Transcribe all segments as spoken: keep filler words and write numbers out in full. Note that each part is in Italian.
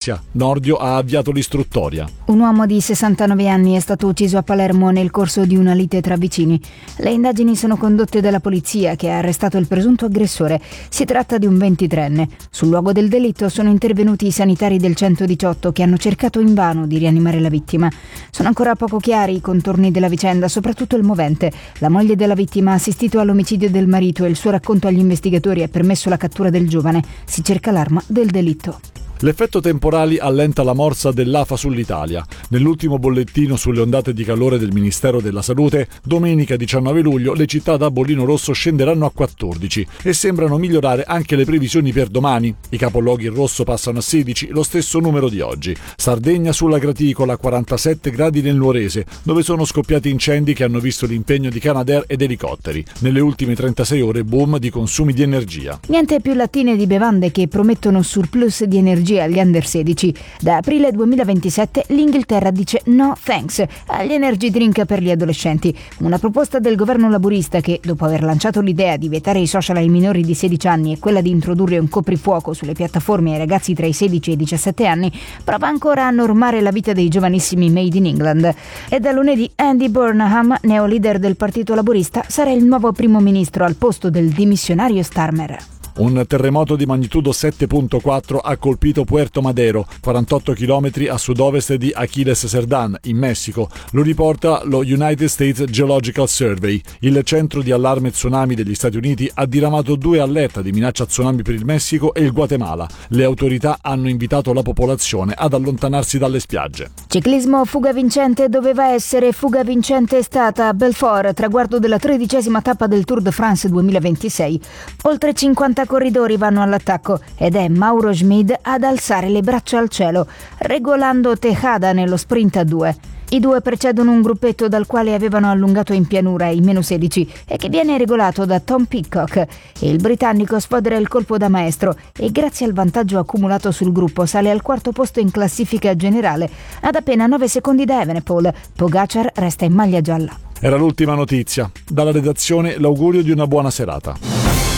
giustizia. Nordio ha avviato l'istruttoria. Un uomo di sessantanove anni è stato ucciso a Palermo nel corso di una lite tra vicini. Le indagini sono condotte dalla polizia, che ha arrestato il presunto aggressore. Si tratta di un ventitreenne. Sul luogo del delitto sono intervenuti i sanitari del centodiciotto, che hanno cercato invano di rianimare la vittima. Sono ancora poco chiari i contorni della vicenda, soprattutto il movente. La moglie della vittima ha assistito all'omicidio del marito e il suo racconto agli investigatori ha permesso la cattura del giovane. Si cerca l'arma del delitto. L'effetto temporali allenta la morsa dell'A F A sull'Italia. Nell'ultimo bollettino sulle ondate di calore del Ministero della Salute, domenica diciannove luglio le città da bollino rosso scenderanno a quattordici e sembrano migliorare anche le previsioni per domani. I capoluoghi in rosso passano a sedici, lo stesso numero di oggi. Sardegna sulla graticola, quarantasette gradi nel Nuorese, dove sono scoppiati incendi che hanno visto l'impegno di Canadair ed elicotteri. Nelle ultime trentasei ore boom di consumi di energia. Niente più lattine di bevande che promettono surplus di energia agli under sedici. Da aprile duemilaventisette l'Inghilterra dice no thanks agli energy drink per gli adolescenti. Una proposta del governo laburista che, dopo aver lanciato l'idea di vietare i social ai minori di sedici anni e quella di introdurre un coprifuoco sulle piattaforme ai ragazzi tra i sedici e i diciassette anni, prova ancora a normare la vita dei giovanissimi made in England. E da lunedì Andy Burnham, neoleader del partito laburista, sarà il nuovo primo ministro al posto del dimissionario Starmer. Un terremoto di magnitudo sette virgola quattro ha colpito Puerto Madero, quarantotto chilometri a sud-ovest di Aquiles Cerdán, in Messico. Lo riporta lo United States Geological Survey. Il centro di allarme tsunami degli Stati Uniti ha diramato due allerta di minaccia tsunami per il Messico e il Guatemala. Le autorità hanno invitato la popolazione ad allontanarsi dalle spiagge. Ciclismo, fuga vincente doveva essere, fuga vincente è stata. Belfort, traguardo della tredicesima tappa del Tour de France duemilaventisei. Oltre cinquanta corridori vanno all'attacco ed è Mauro Schmid ad alzare le braccia al cielo, regolando Tejada nello sprint a due. I due precedono un gruppetto dal quale avevano allungato in pianura i meno sedici e che viene regolato da Tom Pidcock. Il britannico sfodera il colpo da maestro e, grazie al vantaggio accumulato sul gruppo, sale al quarto posto in classifica generale, ad appena nove secondi da Evenepoel. Pogacar resta in maglia gialla. Era l'ultima notizia. Dalla redazione l'augurio di una buona serata.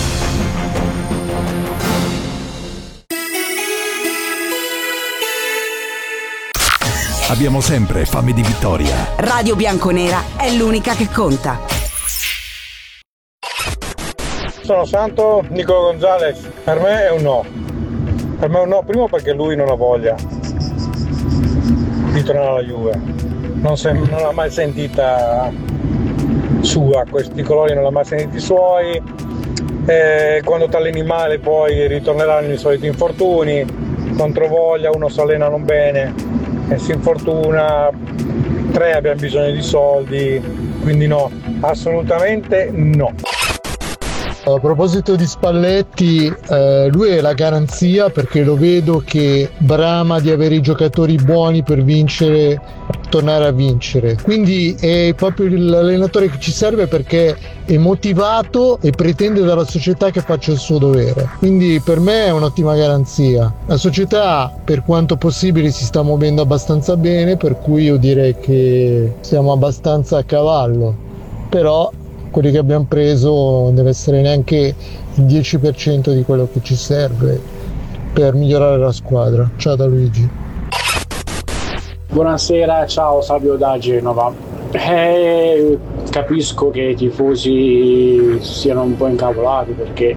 Abbiamo sempre fame di vittoria. Radio Bianconera è l'unica che conta. Sono Santo Nicolo Gonzalez. Per me è un no. Per me è un no, primo perché lui non ha voglia di tornare alla Juve. Non, se, non l'ha mai sentita sua, questi colori non l'ha mai sentiti suoi. E quando ti alleni male poi ritorneranno i soliti infortuni. Contro voglia, uno si allena non bene e si infortuna, tre abbiamo bisogno di soldi, quindi no, assolutamente no. A proposito di Spalletti, eh, lui è la garanzia, perché lo vedo che brama di avere i giocatori buoni per vincere, tornare a vincere, quindi è proprio l'allenatore che ci serve, perché è motivato e pretende dalla società che faccia il suo dovere, quindi per me è un'ottima garanzia. La società, per quanto possibile, si sta muovendo abbastanza bene, per cui io direi che siamo abbastanza a cavallo, però quelli che abbiamo preso non deve essere neanche il dieci per cento di quello che ci serve per migliorare la squadra. Ciao da Luigi. Buonasera, ciao Fabio da Genova. Eh, capisco che i tifosi siano un po' incavolati perché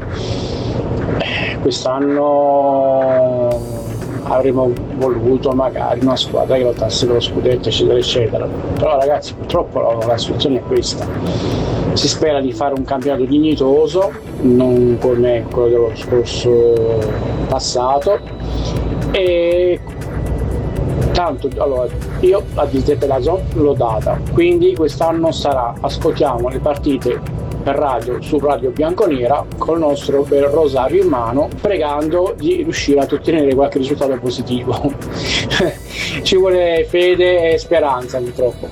quest'anno avremmo voluto magari una squadra che lottasse per lo scudetto, eccetera eccetera, però ragazzi purtroppo la, la situazione è questa. Si spera di fare un campionato dignitoso, non come quello dello scorso passato, e tanto allora io la Disney Pelazon l'ho data, quindi quest'anno sarà, ascoltiamo le partite per radio su Radio Bianconera col nostro bel rosario in mano, pregando di riuscire a ottenere qualche risultato positivo. Ci vuole fede e speranza, purtroppo.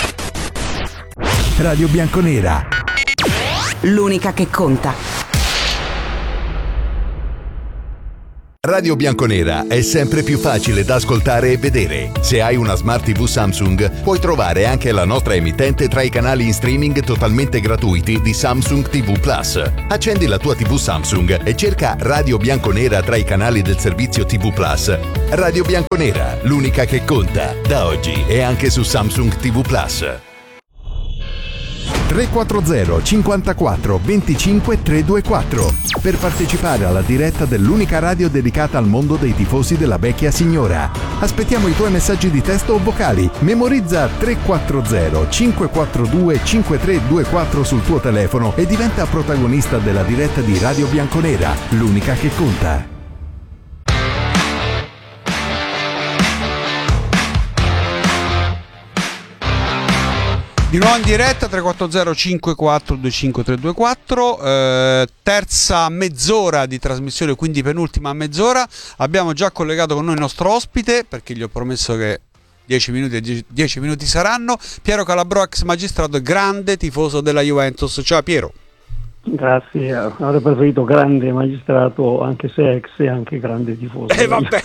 Radio Bianconera, l'unica che conta. Radio Bianconera è sempre più facile da ascoltare e vedere. Se hai una Smart tivù Samsung, puoi trovare anche la nostra emittente tra i canali in streaming totalmente gratuiti di Samsung tivù Plus. Accendi la tua tivù Samsung e cerca Radio Bianconera tra i canali del servizio tivù Plus. Radio Bianconera, l'unica che conta, da oggi e anche su Samsung tivù Plus. tre quattro zero cinquantaquattro venticinque trecentoventiquattro per partecipare alla diretta dell'unica radio dedicata al mondo dei tifosi della vecchia signora. Aspettiamo i tuoi messaggi di testo o vocali. Memorizza tre quattro zero cinquequattrodue cinquetrecentoventiquattro sul tuo telefono e diventa protagonista della diretta di Radio Bianconera, l'unica che conta. Di nuovo in diretta tre quattro zero cinquequattrodue cinquetrecentoventiquattro, eh, terza mezz'ora di trasmissione, quindi penultima mezz'ora. Abbiamo già collegato con noi il nostro ospite, perché gli ho promesso che dieci minuti, dieci minuti saranno. Piero Calabrò, ex magistrato e grande tifoso della Juventus. Ciao Piero. Grazie, avrei preferito grande magistrato, anche se ex e anche grande tifoso. Eh vabbè.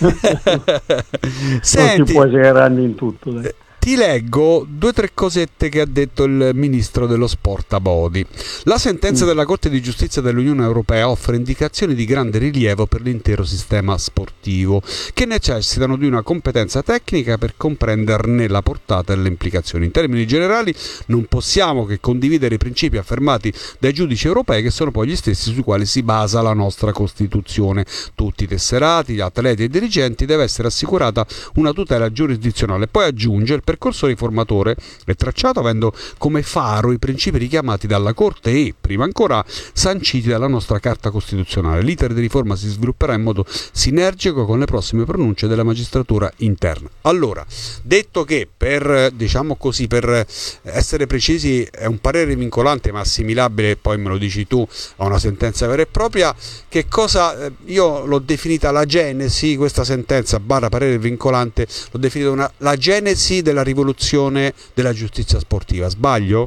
Senti, non si può essere grande in tutto, dai. Ti leggo due o tre cosette che ha detto il ministro dello sport Abodi. La sentenza della Corte di Giustizia dell'Unione Europea offre indicazioni di grande rilievo per l'intero sistema sportivo, che necessitano di una competenza tecnica per comprenderne la portata e le implicazioni. In termini generali non possiamo che condividere i principi affermati dai giudici europei, che sono poi gli stessi sui quali si basa la nostra Costituzione. Tutti i tesserati, gli atleti e i dirigenti deve essere assicurata una tutela giurisdizionale. Poi aggiunge: il percorso riformatore è tracciato avendo come faro i principi richiamati dalla Corte e, prima ancora, sanciti dalla nostra Carta Costituzionale. L'iter di riforma si svilupperà in modo sinergico con le prossime pronunce della magistratura interna. Allora, detto che per, diciamo così, per essere precisi, è un parere vincolante ma assimilabile, poi me lo dici tu, a una sentenza vera e propria, che cosa, io l'ho definita la genesi, questa sentenza barra parere vincolante, l'ho definita una, la genesi della rivoluzione della giustizia sportiva. Sbaglio?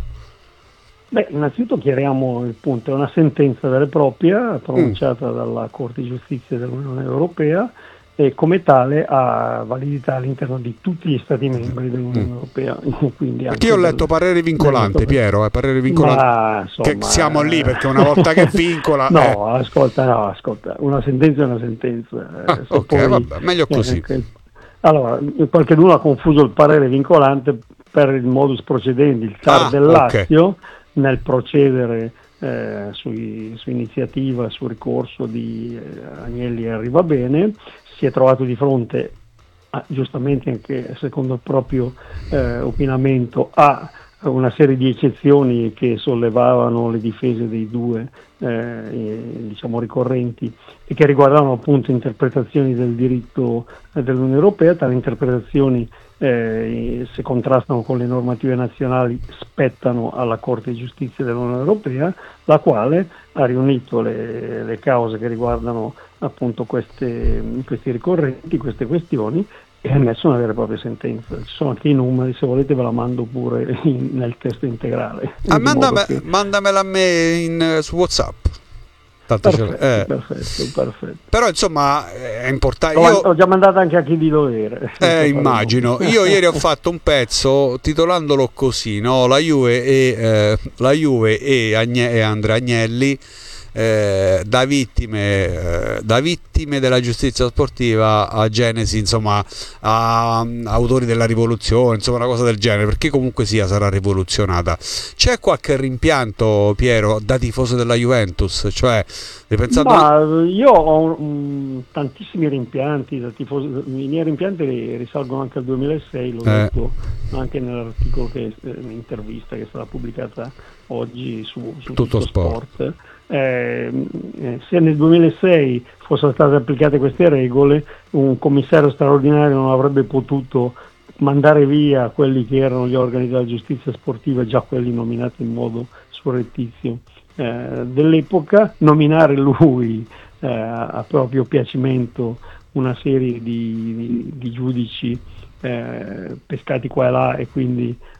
Beh, innanzitutto chiariamo il punto: è una sentenza vera e propria pronunciata mm. dalla Corte di Giustizia dell'Unione Europea e come tale ha validità all'interno di tutti gli Stati membri dell'Unione mm. Europea. Quindi anche io ho letto parere vincolante, Piero, eh, parere vincolante. Ma, insomma, che siamo lì perché una volta che vincola... no, eh. ascolta, no, ascolta, una sentenza è una sentenza. Ah, ok, poi, vabbè, meglio così. Eh, allora, qualcuno ha confuso il parere vincolante per il modus procedendi, il T A R ah, del Lazio, okay. nel procedere eh, sui, su iniziativa, su ricorso di eh, Agnelli e Arrivabene, si è trovato di fronte, a, giustamente anche secondo il proprio eh, opinamento, a una serie di eccezioni che sollevavano le difese dei due eh, diciamo ricorrenti e che riguardavano appunto interpretazioni del diritto eh, dell'Unione Europea. Tali interpretazioni, eh, se contrastano con le normative nazionali, spettano alla Corte di Giustizia dell'Unione Europea, la quale ha riunito le, le cause che riguardano appunto queste, questi ricorrenti, queste questioni, e ha emesso una vera e propria sentenza. Ci sono anche i numeri, se volete ve la mando pure in, nel testo integrale. Ah, mandame, che... Mandamela a me in, su WhatsApp. Perfetto, eh. perfetto, perfetto. Però insomma è importante. Io... Io... Ho già mandato anche a chi di dovere. Eh, immagino. Io ieri ho fatto un pezzo titolandolo così, no? La Juve e, eh, la Juve e, Agne... e Andrea Agnelli Eh, da vittime eh, da vittime della giustizia sportiva a genesi, insomma, a, a autori della rivoluzione, insomma una cosa del genere, perché comunque sia sarà rivoluzionata. C'è qualche rimpianto, Piero, da tifoso della Juventus? Cioè, ripensando... Ma io ho um, tantissimi rimpianti da tifoso. I miei rimpianti risalgono anche al duemilasei, l'ho eh. detto anche nell'articolo che l'intervista che è stata pubblicata oggi su, su Tutto, Tutto Sport, sport. Eh, se nel duemilasei fossero state applicate queste regole, un commissario straordinario non avrebbe potuto mandare via quelli che erano gli organi della giustizia sportiva, già quelli nominati in modo surrettizio eh, dell'epoca, nominare lui eh, a proprio piacimento una serie di, di, di giudici eh, pescati qua e là e quindi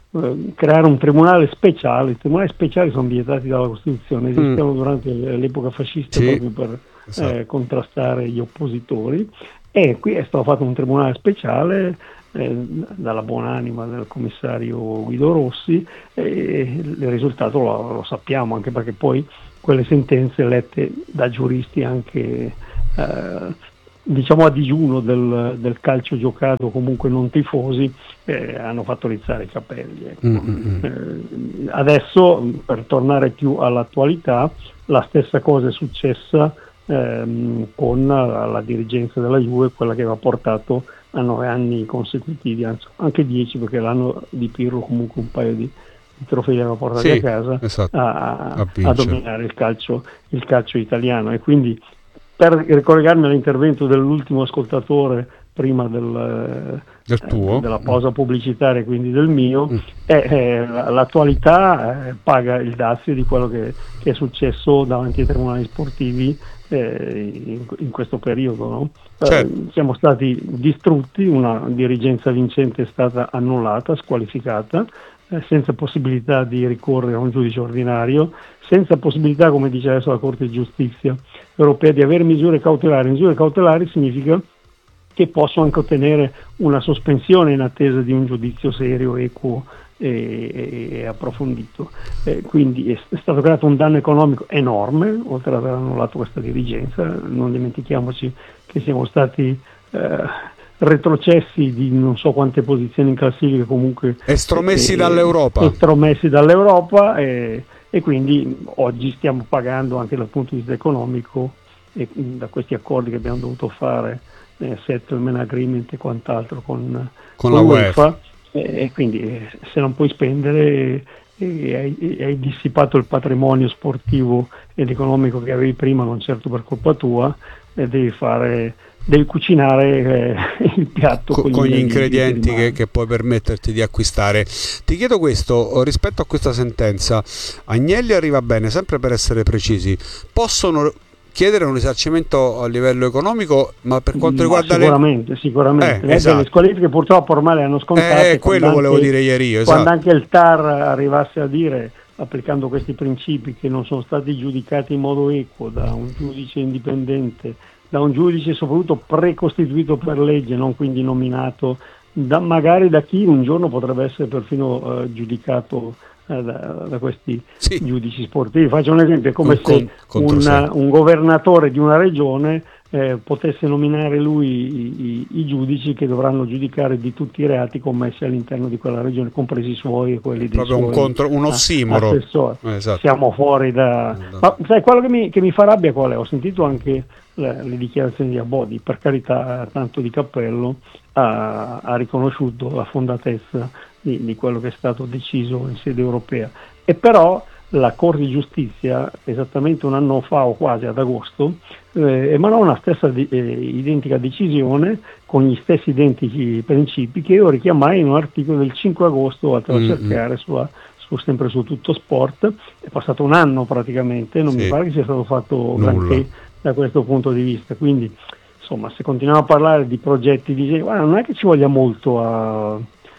eh, creare un tribunale speciale. I tribunali speciali sono vietati dalla Costituzione, esistevano mm. durante l'epoca fascista, sì, proprio per esatto. eh, contrastare gli oppositori, e qui è stato fatto un tribunale speciale eh, dalla buonanima del commissario Guido Rossi, e il risultato lo, lo sappiamo, anche perché poi quelle sentenze lette da giuristi anche eh, diciamo a digiuno del, del calcio giocato, comunque non tifosi, eh, hanno fatto rizzare i capelli, ecco. mm-hmm. eh, adesso, per tornare più all'attualità, la stessa cosa è successa ehm, con la, la dirigenza della Juve, quella che aveva portato a nove anni consecutivi, anzi anche dieci, perché l'anno di Pirlo comunque un paio di i trofei li aveva portati sì, a casa, esatto, a, a, a dominare il calcio, il calcio italiano. E quindi, per ricollegarmi all'intervento dell'ultimo ascoltatore prima del, del tuo. Eh, della pausa pubblicitaria, quindi del mio, mm. eh, eh, l'attualità eh, paga il dazio di quello che, che è successo davanti ai tribunali sportivi eh, in, in questo periodo, no? Certo. Eh, siamo stati distrutti, una dirigenza vincente è stata annullata, squalificata, eh, senza possibilità di ricorrere a un giudice ordinario, senza possibilità, come dice adesso la Corte di Giustizia europea, di avere misure cautelari. Misure cautelari significa che posso anche ottenere una sospensione in attesa di un giudizio serio, equo e, e approfondito. Eh, quindi è, è stato creato un danno economico enorme, oltre ad aver annullato questa dirigenza. Non dimentichiamoci che siamo stati eh, retrocessi di non so quante posizioni in classifica, comunque estromessi eh, dall'Europa. Estromessi dall'Europa e, e quindi oggi stiamo pagando anche dal punto di vista economico, e da questi accordi che abbiamo dovuto fare, eh, settlement agreement e quant'altro con, con, con la UEFA, e, e quindi eh, se non puoi spendere e hai, e hai dissipato il patrimonio sportivo ed economico che avevi prima, non certo per colpa tua, eh, devi fare devi cucinare eh, il piatto con, con, con gli, gli ingredienti che, che, che puoi permetterti di acquistare. Ti chiedo questo, rispetto a questa sentenza, Agnelli arriva bene, sempre per essere precisi, possono chiedere un risarcimento a livello economico, ma per quanto riguarda sicuramente, le... sicuramente eh, esatto. le squalifiche purtroppo ormai le hanno scontate, eh, quello anche, volevo dire ieri io, quando esatto. anche il T A R arrivasse a dire, applicando questi principi, che non sono stati giudicati in modo equo da un giudice indipendente, da un giudice soprattutto precostituito per legge, non quindi nominato da, magari da chi un giorno potrebbe essere perfino eh, giudicato eh, da, da questi sì. giudici sportivi. Faccio un esempio: è come un se con, un, un governatore di una regione eh, potesse nominare lui i, i, i giudici che dovranno giudicare di tutti i reati commessi all'interno di quella regione, compresi i suoi e quelli dei proprio suoi un, contro, un ossimoro. Eh, esatto. Siamo fuori da... Ma sai, quello che mi, che mi fa rabbia qual è? Ho sentito anche le, le dichiarazioni di Abodi, per carità, tanto di cappello, ha, ha riconosciuto la fondatezza di, di quello che è stato deciso in sede europea, e però la Corte di Giustizia esattamente un anno fa o quasi ad agosto eh, emanò una stessa di, eh, identica decisione con gli stessi identici principi che io richiamai in un articolo del cinque agosto a mm-hmm. cercare sulla, su, sempre su Tutto Sport. È passato un anno praticamente, non sì. mi pare che sia stato fatto granché da questo punto di vista, quindi insomma, se continuiamo a parlare di progetti di guarda, non è che ci voglia molto a,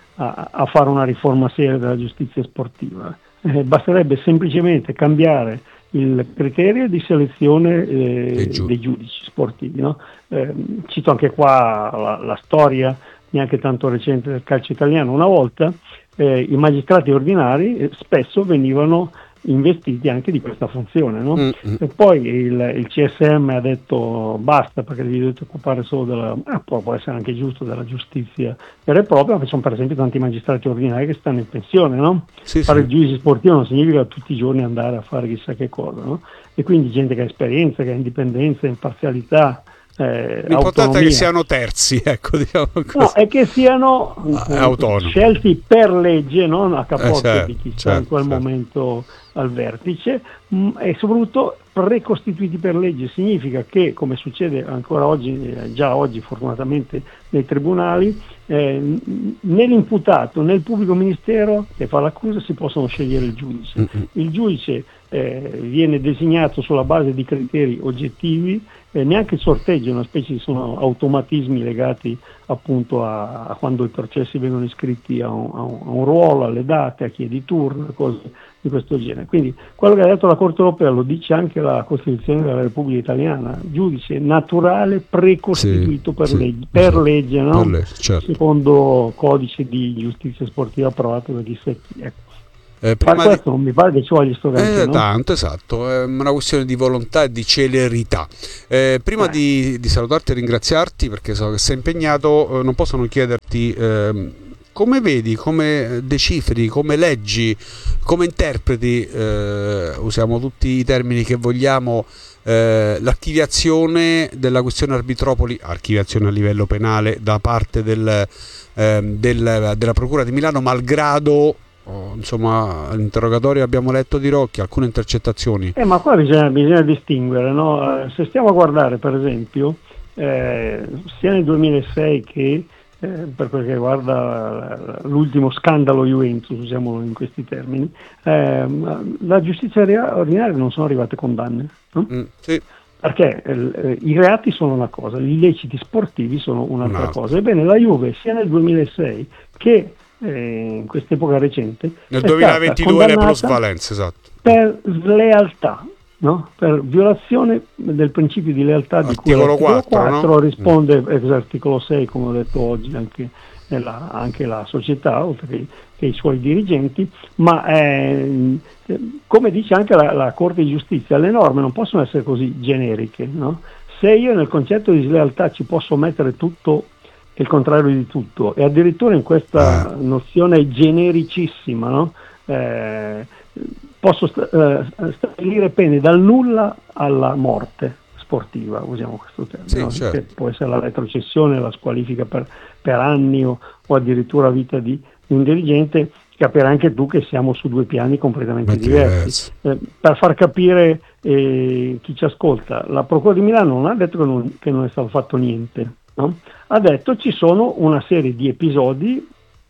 a, a fare una riforma seria della giustizia sportiva. Eh, basterebbe semplicemente cambiare il criterio di selezione eh, giu- dei giudici sportivi, no? Eh, cito anche qua la, la storia neanche tanto recente del calcio italiano. Una volta eh, i magistrati ordinari eh, spesso venivano investiti anche di questa funzione, no? Mm-hmm. E poi il, il C S M ha detto basta, perché vi dovete occupare solo della, eh, può essere anche giusto, della giustizia vera e propria, ma ci sono per esempio tanti magistrati ordinari che stanno in pensione, no? Sì, fare sì. il giudice sportivo non significa tutti i giorni andare a fare chissà che cosa, no? E quindi gente che ha esperienza, che ha indipendenza, imparzialità. Eh, L'importante autonomia. è che siano terzi, ecco, diciamo così. No, è che siano ah, eh, scelti per legge, non a capote eh, certo, di chi sta certo, in quel certo. momento al vertice, mh, e soprattutto precostituiti per legge. Significa che, come succede ancora oggi, eh, già oggi fortunatamente nei tribunali, eh, nell'imputato, nel pubblico ministero che fa l'accusa si possono scegliere il giudice. Mm-hmm. Il giudice eh, viene designato sulla base di criteri oggettivi. Eh, neanche il sorteggio, una specie di sono automatismi legati appunto a, a quando i processi vengono iscritti a un, a, un, a un ruolo, alle date, a chi è di turno, cose di questo genere. Quindi quello che ha detto la Corte Europea lo dice anche la Costituzione della Repubblica Italiana, giudice naturale precostituito sì, per, sì, legge, per sì, legge, no? Per legge, certo. Secondo codice di giustizia sportiva approvato da chissà chi. Ecco. Eh, Ma questo di... non mi pare che ci voglia sto gancio, eh, no? Tanto, esatto, è una questione di volontà e di celerità. Eh, prima eh. Di, di salutarti e ringraziarti, perché so che sei impegnato, eh, non posso non chiederti eh, come vedi, come decifri, come leggi, come interpreti, eh, usiamo tutti i termini che vogliamo, eh, l'archiviazione della questione Arbitropoli, archiviazione a livello penale da parte del, eh, del, della Procura di Milano, malgrado Oh, insomma, all'interrogatorio abbiamo letto di Rocchi alcune intercettazioni. Eh, ma qua bisogna, bisogna distinguere, no? Se stiamo a guardare, per esempio, eh, sia nel duemilasei che eh, per quel che riguarda l'ultimo scandalo Juventus, usiamolo in questi termini, eh, la giustizia ordinaria non sono arrivate condanne, no? Mm, sì. Perché eh, i reati sono una cosa, gli illeciti sportivi sono un'altra no. cosa. Ebbene, la Juve sia nel duemilasei che Eh, in quest'epoca recente nel duemilaventidue le plusvalenze, esatto, per slealtà, no? Per violazione del principio di lealtà di cui l'articolo quattro, no? Risponde ex articolo sei, come ho detto oggi anche, nella, anche la società oltre che, che i suoi dirigenti, ma eh, come dice anche la, la Corte di Giustizia, le norme non possono essere così generiche, no? Se io nel concetto di slealtà ci posso mettere tutto il contrario di tutto, e addirittura in questa nozione genericissima, no? eh, posso st- eh, stabilire pene dal nulla alla morte sportiva, usiamo questo termine, sì, no? Certo. Che può essere la retrocessione, la squalifica per, per anni o, o addirittura vita di un dirigente. Capirai anche tu che siamo su due piani completamente Metti diversi. Eh, per far capire eh, chi ci ascolta, la Procura di Milano non ha detto che non, che non è stato fatto niente, no? Ha detto ci sono una serie di episodi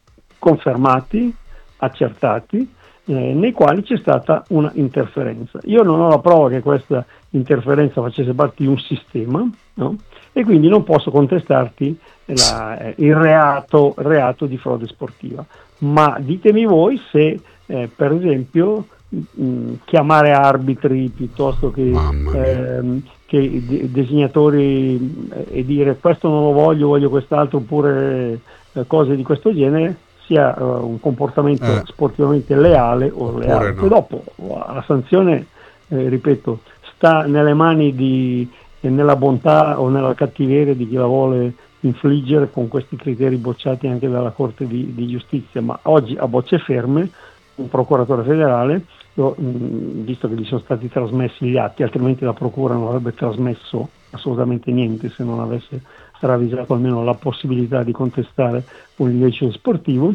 confermati, accertati, eh, nei quali c'è stata una interferenza. Io non ho la prova che questa interferenza facesse parte di un sistema, no? E quindi non posso contestarti la, eh, il reato, reato di frode sportiva. Ma ditemi voi se, eh, per esempio, mh, chiamare arbitri piuttosto che... Ehm, che de- designatori eh, e dire questo non lo voglio, voglio quest'altro, oppure eh, cose di questo genere, sia uh, un comportamento eh. sportivamente leale o leale. No. E dopo la sanzione, eh, ripeto, sta nelle mani di, eh, nella bontà o nella cattiveria di chi la vuole infliggere con questi criteri bocciati anche dalla Corte di, di Giustizia. Ma oggi a bocce ferme un procuratore federale, io, mh, visto che gli sono stati trasmessi gli atti, altrimenti la procura non avrebbe trasmesso assolutamente niente se non avesse ravvisato almeno la possibilità di contestare un illecito sportivo,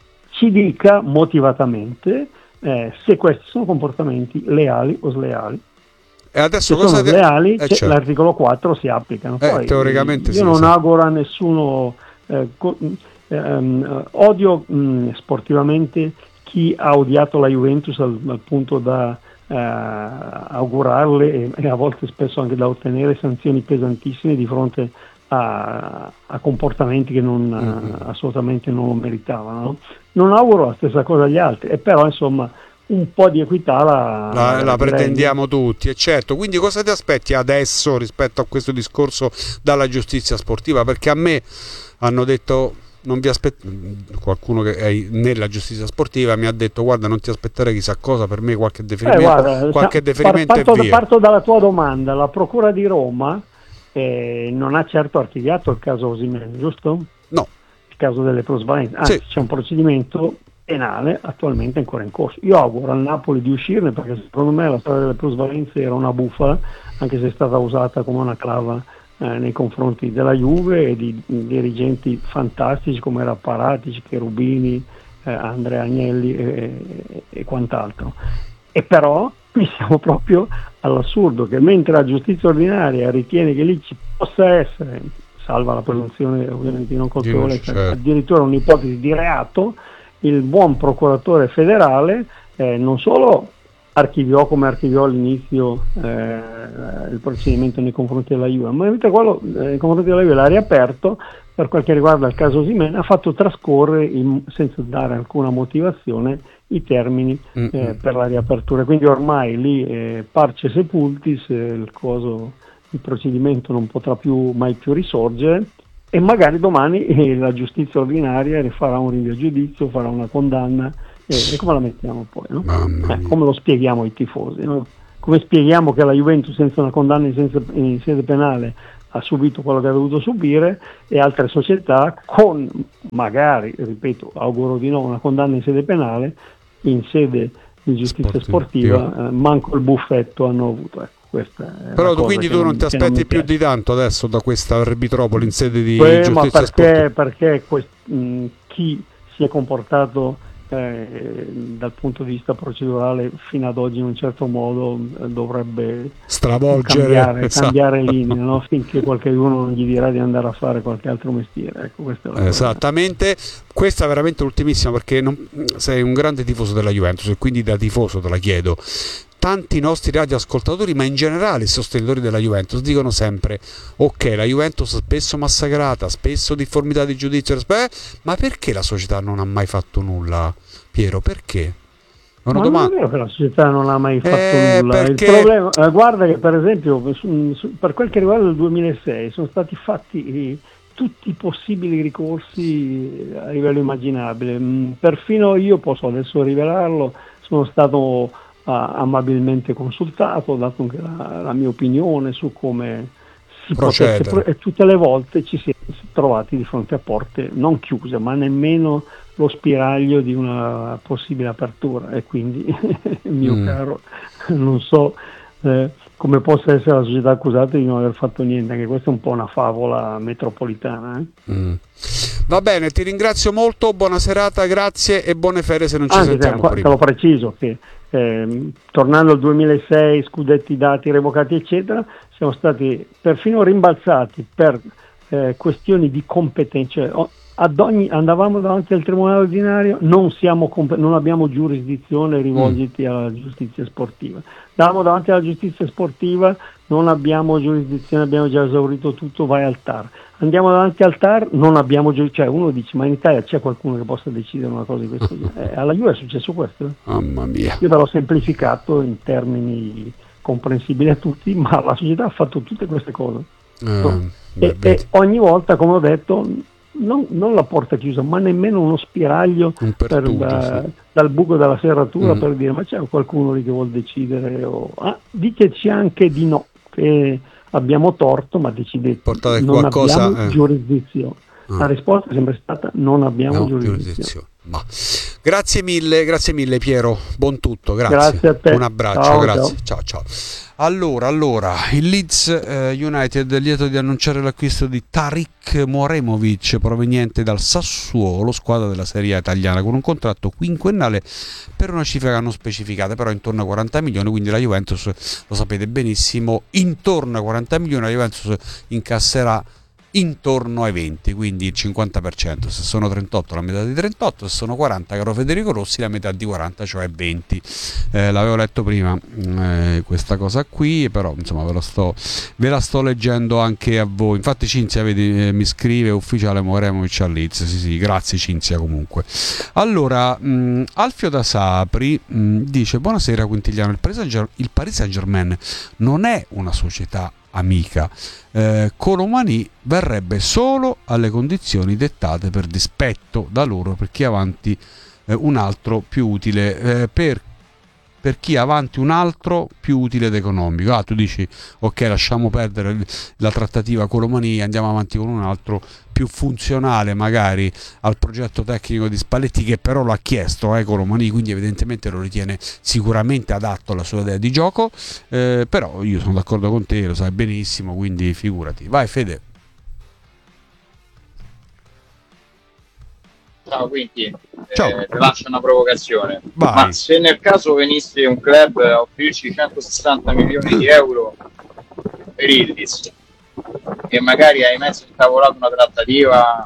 ci dica motivatamente eh, se questi sono comportamenti leali o sleali. E adesso se cosa sono te... leali, eh, certo. L'articolo quattro si applicano. Eh, Poi, teoricamente io sì, non sì. auguro a nessuno eh, co- ehm, odio mh, sportivamente chi ha odiato la Juventus al, al punto da eh, augurarle e, e a volte spesso anche da ottenere sanzioni pesantissime di fronte a, a comportamenti che non, mm-hmm. assolutamente non lo meritavano, no? Non auguro la stessa cosa agli altri, e però insomma un po' di equità la, la, la, la pretendiamo direi. tutti, e certo. Quindi cosa ti aspetti adesso rispetto a questo discorso dalla giustizia sportiva? Perché a me hanno detto... non vi aspett- qualcuno che è nella giustizia sportiva mi ha detto guarda non ti aspettare chissà cosa, per me qualche deferimento, eh, guarda, qualche deferimento parto, e via. Parto dalla tua domanda. La Procura di Roma eh, non ha certo archiviato il caso Osimhen, giusto? No. Il caso delle plusvalenze, anzi sì. C'è un procedimento penale attualmente ancora in corso. Io auguro al Napoli di uscirne, perché secondo me la storia delle plusvalenze era una bufala, anche se è stata usata come una clava Eh, nei confronti della Juve e di, di dirigenti fantastici come era Paratici, Cherubini, eh, Andrea Agnelli e, e, e quant'altro. E però qui siamo proprio all'assurdo, che mentre la giustizia ordinaria ritiene che lì ci possa essere, salva la presunzione ovviamente di non colpevolezza, certo. addirittura un'ipotesi di reato, il buon procuratore federale eh, non solo archiviò come archiviò all'inizio eh, il procedimento nei confronti della Juve, ma mentre quello eh, nei confronti della Juve l'ha riaperto, per quel che riguarda il caso Osimhen, ha fatto trascorrere, in, senza dare alcuna motivazione, i termini eh, per la riapertura. Quindi ormai lì eh, parce sepultis, eh, il, coso, il procedimento non potrà più mai più risorgere, e magari domani eh, la giustizia ordinaria farà un rinvio a giudizio, farà una condanna, eh, e come la mettiamo poi? No? Eh, come lo spieghiamo ai tifosi? No? Come spieghiamo che la Juventus senza una condanna in, senza, in sede penale ha subito quello che ha dovuto subire, e altre società con magari, ripeto, auguro di no, una condanna in sede penale, in sede di giustizia sportiva, sportiva eh, manco il buffetto hanno avuto. Ecco, questa è però tu, quindi tu non, non ti aspetti più di tanto adesso da questa arbitropoli in sede di Beh, giustizia ma perché, sportiva? Perché quest, mh, chi si è comportato Eh, dal punto di vista procedurale fino ad oggi in un certo modo eh, dovrebbe stravolgere, cambiare, esatto. cambiare linea, no? Finché qualcuno non gli dirà di andare a fare qualche altro mestiere. Ecco, questa è la esattamente cosa. Questa è veramente l'ultimissima, perché non, sei un grande tifoso della Juventus e quindi da tifoso te la chiedo. Tanti nostri radioascoltatori, ma in generale i sostenitori della Juventus, dicono sempre: ok, la Juventus spesso massacrata, spesso difformità di giudizio, ma perché la società non ha mai fatto nulla, Piero? Perché? Una ma domanda... non è vero che la società non ha mai fatto eh, nulla. perché... Il problema, eh, guarda che per esempio su, su, per quel che riguarda il duemilasei sono stati fatti eh, tutti i possibili ricorsi a livello immaginabile. Mm, perfino io posso adesso rivelarlo, sono stato amabilmente consultato, ho dato anche la, la mia opinione su come si procede, potesse, e tutte le volte ci si è trovati di fronte a porte non chiuse, ma nemmeno lo spiraglio di una possibile apertura, e quindi mio mm. caro, non so eh, come possa essere la società accusata di non aver fatto niente. Anche questa è un po' una favola metropolitana. Eh? Mm. Va bene, ti ringrazio molto, buona serata, grazie e buone ferie se non ci Anche sentiamo te, prima. Te lo preciso che eh, tornando al duemilasei, scudetti dati, revocati eccetera, siamo stati perfino rimbalzati per eh, questioni di competenza. Cioè, ad ogni, andavamo davanti al tribunale ordinario, non, siamo comp- non abbiamo giurisdizione, rivolgiti mm. alla giustizia sportiva. Andavamo davanti alla giustizia sportiva, non abbiamo giurisdizione, abbiamo già esaurito tutto, vai al T A R. Andiamo davanti al T A R, non abbiamo giurisdizione. Cioè uno dice: ma in Italia c'è qualcuno che possa decidere una cosa di questo genere? Eh, alla Juve è successo questo. Mamma mia. Io ve l'ho semplificato in termini comprensibili a tutti, ma la società ha fatto tutte queste cose. Uh, no? e, e ogni volta, come ho detto, non, non la porta chiusa, ma nemmeno uno spiraglio Un per tutto, da, sì. dal buco della serratura mm. per dire: ma c'è qualcuno lì che vuol decidere? O, ah, diteci anche di no, che abbiamo torto, ma decidete. Portate non qualcosa, abbiamo eh. giurisdizione. Ah. La risposta è sempre stata: non abbiamo no, giurisdizione. giurisdizione. Ma. Grazie mille, grazie mille Piero, buon tutto, grazie. Grazie a te. Un abbraccio, ciao, grazie. Ciao ciao. Allora, allora, il Leeds eh, United è lieto di annunciare l'acquisto di Tarik Moremovic, proveniente dal Sassuolo, squadra della Serie A italiana, con un contratto quinquennale per una cifra che non specificata, però intorno a quaranta milioni, quindi la Juventus, lo sapete benissimo, intorno a quaranta milioni la Juventus incasserà intorno ai venti, quindi il cinquanta per cento. Se sono trentotto la metà di trentotto, se sono quaranta, caro Federico Rossi, la metà di quaranta, cioè venti. Eh, l'avevo letto prima eh, questa cosa qui, però insomma ve, lo sto, ve la sto leggendo anche a voi. Infatti Cinzia, vedi, eh, mi scrive: ufficiale Moremovic al Leeds. Sì sì, grazie Cinzia comunque. Allora, mh, Alfio da Sapri mh, dice: buonasera Quintigliano, il Paris Saint-Germain non è una società amica, eh, Colomani verrebbe solo alle condizioni dettate per dispetto da loro per chi ha avanti eh, un altro più utile eh, per, per chi ha avanti un altro più utile ed economico. Ah, tu dici ok, lasciamo perdere la trattativa Colomani, andiamo avanti con un altro più funzionale magari al progetto tecnico di Spalletti, che però l'ha chiesto eh, Colomani, quindi evidentemente lo ritiene sicuramente adatto alla sua idea di gioco, eh, però io sono d'accordo con te, lo sai benissimo, quindi figurati. Vai Fede. Ciao, quindi Ciao. Eh, ti lascio una provocazione. Vai. Ma se nel caso venisse un club a offrirci centosessanta milioni di euro per il Leeds, e magari hai messo intavolato una trattativa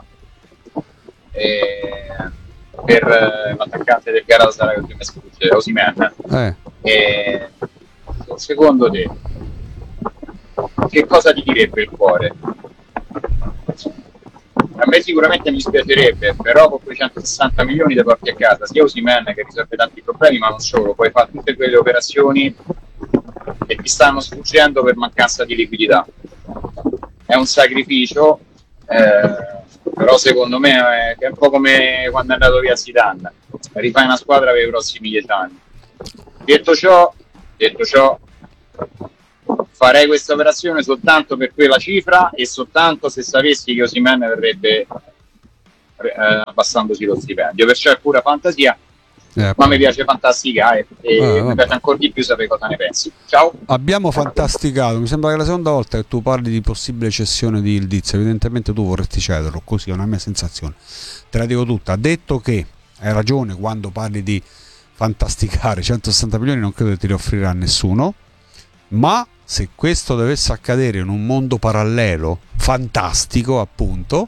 eh, per eh, l'attaccante del Galatasaray, che mi sfugge, Osimhen, eh. eh, secondo te che cosa ti direbbe il cuore? A me sicuramente mi dispiacerebbe, però con quei centosessanta milioni ti porti a casa sia Osimhen, che risolve tanti problemi, ma non solo, puoi fare tutte quelle operazioni che ti stanno sfuggendo per mancanza di liquidità. È un sacrificio, eh, però secondo me è, è un po' come quando è andato via Zidane, rifai una squadra per i prossimi dieci anni. Detto ciò, detto ciò, farei questa operazione soltanto per quella cifra e soltanto se sapessi che Osimhen verrebbe eh, abbassandosi lo stipendio, perciò è pura fantasia, eh, ma mi piace fantasticare e eh, mi piace ancora di più sapere cosa ne pensi. Ciao. Abbiamo fantasticato, mi sembra che è la seconda volta che tu parli di possibile cessione di Yildiz, evidentemente tu vorresti cederlo, così è una mia sensazione. Te la dico tutta, detto che hai ragione quando parli di fantasticare, centosessanta milioni non credo che ti li offrirà nessuno, ma se questo dovesse accadere in un mondo parallelo fantastico, appunto,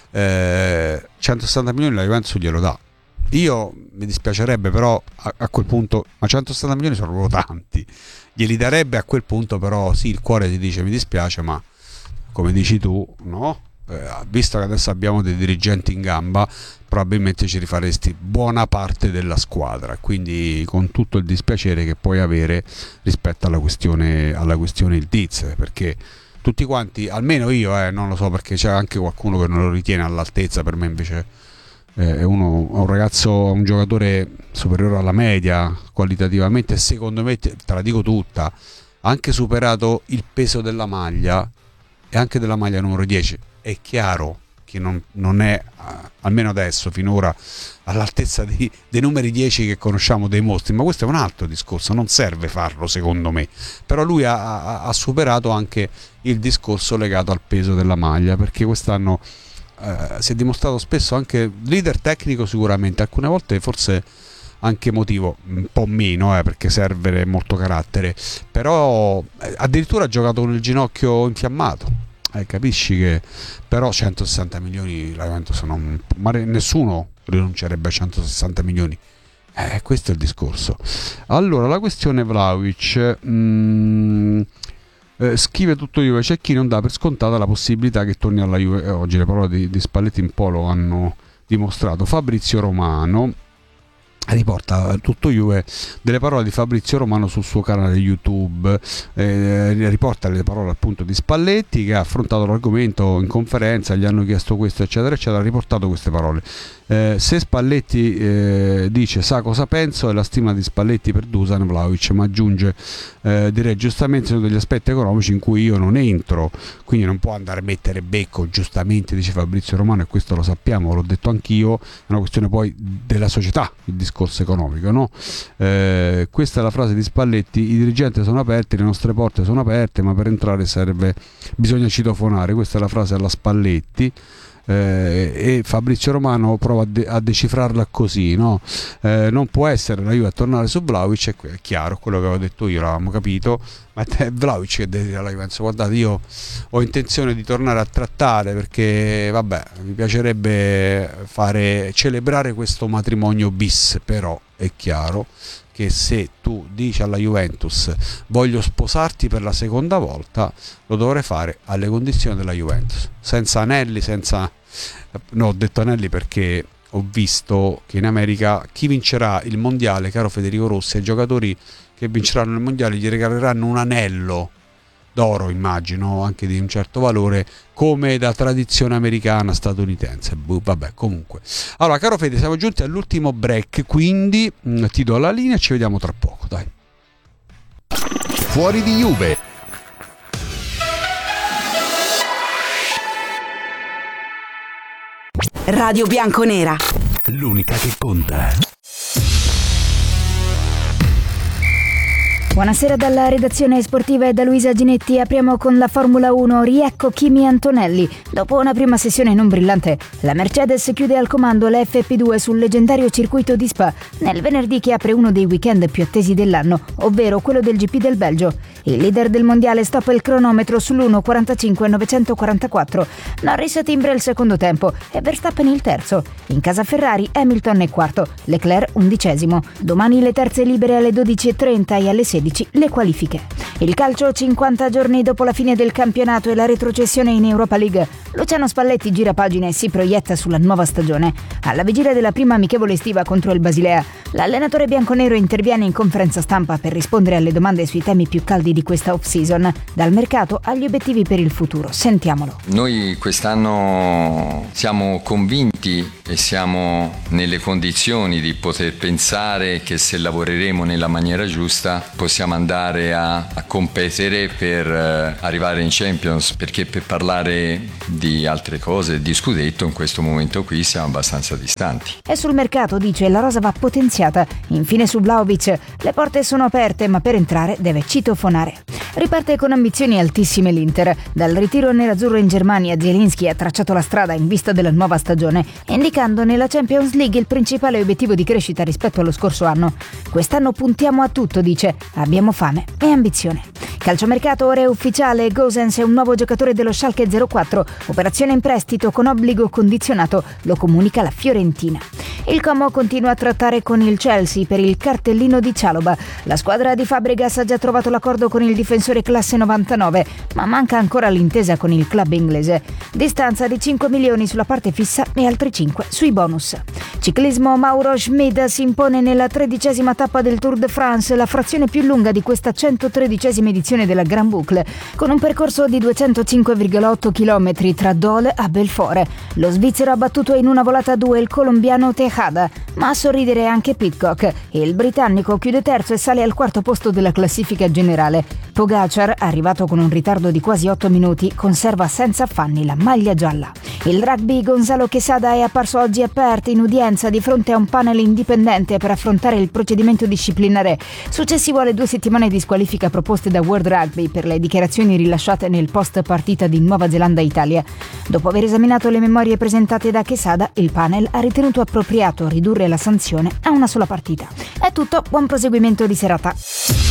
eh, centosessanta milioni la Juventus glielo dà. Io mi dispiacerebbe, però a, a quel punto, ma centosessanta milioni sono proprio tanti, glieli darebbe a quel punto, però sì, il cuore ti dice mi dispiace, ma come dici tu, no? Eh, visto che adesso abbiamo dei dirigenti in gamba, probabilmente ci rifaresti buona parte della squadra, quindi con tutto il dispiacere che puoi avere rispetto alla questione alla questione Yildiz, perché tutti quanti, almeno io eh, non lo so, perché c'è anche qualcuno che non lo ritiene all'altezza, per me invece eh, è uno, un ragazzo, un giocatore superiore alla media qualitativamente, secondo me, te la dico tutta, ha anche superato il peso della maglia e anche della maglia numero dieci. È chiaro che non, non è, almeno adesso, finora, all'altezza di, dei numeri dieci che conosciamo dei mostri, ma questo è un altro discorso, non serve farlo secondo me, però lui ha, ha, ha superato anche il discorso legato al peso della maglia, perché quest'anno eh, si è dimostrato spesso anche leader tecnico, sicuramente, alcune volte forse anche emotivo, un po' meno, eh, perché serve molto carattere, però eh, addirittura ha giocato con il ginocchio infiammato. Eh, capisci che però centosessanta milioni la Juventus non, ma nessuno rinuncerebbe a centosessanta milioni, eh, questo è il discorso. Allora la questione Vlahovic, mh, eh, scrive tutto Juve, c'è chi non dà per scontata la possibilità che torni alla Juve, eh, oggi le parole di, di Spalletti un po' lo hanno dimostrato. Fabrizio Romano riporta tutto Juve delle parole di Fabrizio Romano sul suo canale YouTube, eh, riporta le parole appunto di Spalletti, che ha affrontato l'argomento in conferenza, gli hanno chiesto questo eccetera eccetera, ha riportato queste parole. Eh, se Spalletti eh, dice sa cosa penso, è la stima di Spalletti per Dusan Vlahovic, ma aggiunge eh, direi giustamente sono degli aspetti economici in cui io non entro, quindi non può andare a mettere becco, giustamente dice Fabrizio Romano, e questo lo sappiamo, l'ho detto anch'io, è una questione poi della società il discorso economico, no? Eh, questa è la frase di Spalletti: i dirigenti sono aperti, le nostre porte sono aperte, ma per entrare serve bisogna citofonare. Questa è la frase alla Spalletti. Eh, e Fabrizio Romano prova a, de- a decifrarla così, no? Eh, non può essere la Juve a tornare su Vlahovic, è, è chiaro, quello che avevo detto io l'avevamo capito, ma è Vlahovic che deve dire alla Juventus: guardate, io ho intenzione di tornare a trattare, perché vabbè, mi piacerebbe fare celebrare questo matrimonio bis, però è chiaro che se tu dici alla Juventus voglio sposarti per la seconda volta, lo dovrai fare alle condizioni della Juventus, senza anelli, senza no, ho detto anelli perché ho visto che in America chi vincerà il mondiale, caro Federico Rossi, ai giocatori che vinceranno il mondiale gli regaleranno un anello d'oro, immagino, anche di un certo valore, come da tradizione americana statunitense. Buh, vabbè, comunque. Allora, caro Fede, siamo giunti all'ultimo break, quindi mh, ti do la linea e ci vediamo tra poco, dai. Fuori di Juve. Radio Bianconera. L'unica che conta. Buonasera dalla redazione sportiva e da Luisa Ginetti. Apriamo con la Formula uno. Riecco Kimi Antonelli. Dopo una prima sessione non brillante, la Mercedes chiude al comando l'F P due sul leggendario circuito di Spa nel venerdì che apre uno dei weekend più attesi dell'anno, ovvero quello del G P del Belgio. Il leader del mondiale stoppa il cronometro sull'uno quarantacinque novecentoquarantaquattro. Norris timbra il secondo tempo e Verstappen il terzo. In casa Ferrari Hamilton è quarto, Leclerc undicesimo. Domani le terze libere alle dodici e trenta e alle sedici le qualifiche. Il calcio cinquanta giorni dopo la fine del campionato e la retrocessione in Europa League. Luciano Spalletti gira pagina e si proietta sulla nuova stagione. Alla vigilia della prima amichevole estiva contro il Basilea, l'allenatore bianconero interviene in conferenza stampa per rispondere alle domande sui temi più caldi di questa off-season, dal mercato agli obiettivi per il futuro. Sentiamolo. Noi quest'anno siamo convinti e siamo nelle condizioni di poter pensare che se lavoreremo nella maniera giusta possiamo andare a, a competere per eh, arrivare in Champions, perché per parlare di altre cose, di scudetto, in questo momento qui siamo abbastanza distanti. E sul mercato, dice, la rosa va potenziata. Infine su Vlahovic, le porte sono aperte, ma per entrare deve citofonare. Riparte con ambizioni altissime l'Inter. Dal ritiro nerazzurro in Germania, Zielinski ha tracciato la strada in vista della nuova stagione, indicando nella Champions League il principale obiettivo di crescita rispetto allo scorso anno. Quest'anno puntiamo a tutto, dice. Abbiamo fame e ambizione. Calciomercato, ora è ufficiale, Gosens è un nuovo giocatore dello Schalke zero quattro, operazione in prestito con obbligo condizionato, lo comunica la Fiorentina. Il Como continua a trattare con il Chelsea per il cartellino di Chalobah. La squadra di Fabregas ha già trovato l'accordo con il difensore classe novantanove, ma manca ancora l'intesa con il club inglese. Distanza di cinque milioni sulla parte fissa e altri cinque sui bonus. Ciclismo, Mauro Schmid si impone nella tredicesima tappa del Tour de France, la frazione più lunga di questa centotredicesima edizione della Grand Boucle, con un percorso di duecentocinque virgola otto chilometri tra Dole a Belfort. Lo svizzero ha battuto in una volata a due il colombiano Tejada, ma a sorridere anche Pidcock. Il britannico chiude terzo e sale al quarto posto della classifica generale. Pogacar, arrivato con un ritardo di quasi otto minuti, conserva senza affanni la maglia gialla. Il rugby, Gonzalo Quesada è apparso oggi a Perth in udienza di fronte a un panel indipendente per affrontare il procedimento disciplinare successivo alle due settimane di squalifica proposte da World Rugby per le dichiarazioni rilasciate nel post partita di Nuova Zelanda-Italia. Dopo aver esaminato le memorie presentate da Quesada, il panel ha ritenuto appropriato ridurre la sanzione a una sola partita. È tutto, buon proseguimento di serata.